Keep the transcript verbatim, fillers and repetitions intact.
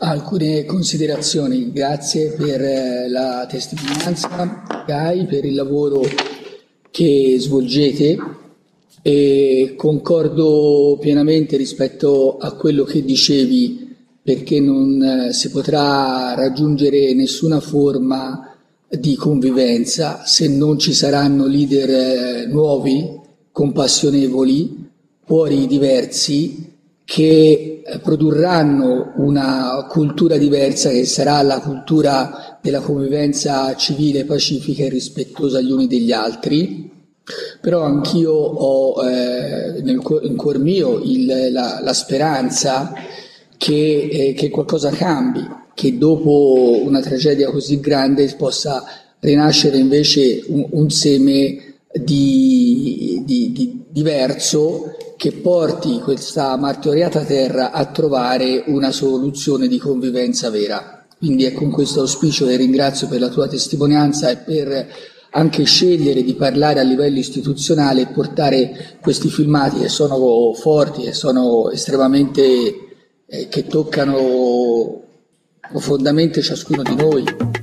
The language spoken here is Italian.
Alcune considerazioni. Grazie per eh, la testimonianza, Gai, per il lavoro che svolgete, e concordo pienamente rispetto a quello che dicevi, perché non eh, si potrà raggiungere nessuna forma di convivenza se non ci saranno leader eh, nuovi, compassionevoli, cuori diversi, che produrranno una cultura diversa, che sarà la cultura della convivenza civile, pacifica e rispettosa gli uni degli altri. Però anch'io ho eh, nel, in cuor mio il, la, la speranza che, eh, che qualcosa cambi, che dopo una tragedia così grande possa rinascere invece un, un seme di, di, di diverso, che porti questa martoriata terra a trovare una soluzione di convivenza vera. Quindi è con questo auspicio che ringrazio per la tua testimonianza e per anche scegliere di parlare a livello istituzionale e portare questi filmati che sono forti e sono estremamente eh, che toccano profondamente ciascuno di noi.